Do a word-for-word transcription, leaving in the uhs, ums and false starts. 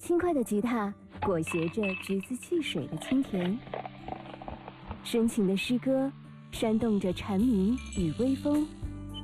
轻快的吉他裹挟着橘子汽水的清甜，深情的诗歌煽动着蝉鸣与微风。